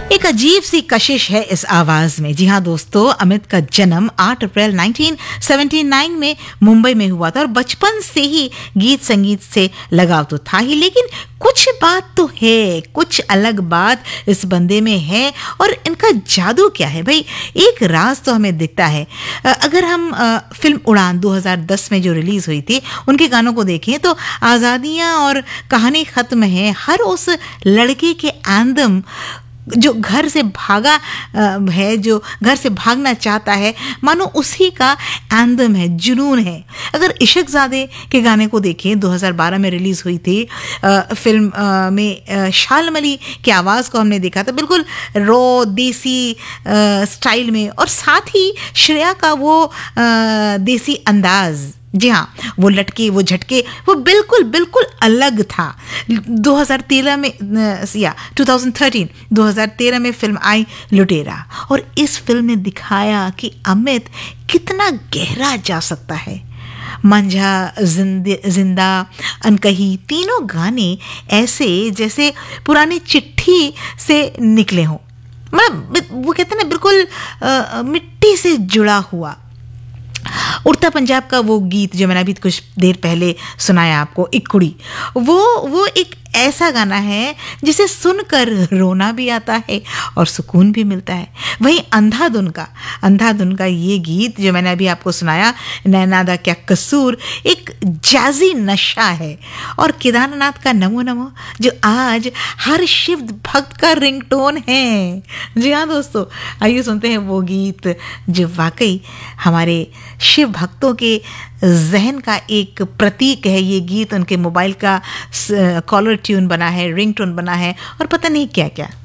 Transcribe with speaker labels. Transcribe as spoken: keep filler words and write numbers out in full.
Speaker 1: एक अजीब सी कशिश है इस आवाज में। जी हाँ दोस्तों, अमित का जन्म आठ अप्रैल उन्नीस सौ उन्यासी में मुंबई में हुआ था और बचपन से ही गीत संगीत से लगाव तो था ही, लेकिन कुछ बात तो है, कुछ अलग बात इस बंदे में है। और इनका जादू क्या है भाई, एक राज तो हमें दिखता है। अगर हम फिल्म उड़ान दो हज़ार दस में जो रिलीज हुई थी उनके गानों को देखें तो आज़ादियाँ और कहानी खत्म है, हर उस लड़के के एंथम जो घर से भागा है, जो घर से भागना चाहता है, मानो उसी का एंथम है, जुनून है। अगर इश्कज़ादे के गाने को देखें, दो हज़ार बारह में रिलीज़ हुई थी फिल्म में, शालम अली की आवाज़ को हमने देखा था बिल्कुल रॉ देसी स्टाइल में, और साथ ही श्रेया का वो देसी अंदाज़, जी हाँ, वो लटके वो झटके, वो बिल्कुल बिल्कुल अलग था। दो हज़ार तेरह में या दो हज़ार तेरह दो हज़ार तेरह में फिल्म आई लुटेरा, और इस फिल्म ने दिखाया कि अमित कितना गहरा जा सकता है। मंझा, जिंदा, अनकही, तीनों गाने ऐसे जैसे पुरानी चिट्ठी से निकले हों। मतलब वो कहते हैं ना, बिल्कुल आ, मिट्टी से जुड़ा हुआ। उड़ता पंजाब का वो गीत जो मैंने अभी कुछ देर पहले सुनाया आपको, एक कुड़ी, वो वो एक ऐसा गाना है जिसे सुनकर रोना भी आता है और सुकून भी मिलता है। वहीं अंधाधुन का अंधाधुन का ये गीत जो मैंने अभी आपको सुनाया, नैना दा क्या कसूर, एक जैज़ी नशा है। और केदारनाथ का नमो नमो जो आज हर शिव भक्त का रिंगटोन है। जी हाँ दोस्तों, आइए सुनते हैं वो गीत जो वाकई हमारे शिव भक्तों के जहन का एक प्रतीक है। ये गीत उनके मोबाइल का कॉलर ट्यून बना है, रिंगटोन बना है, और पता नहीं क्या क्या।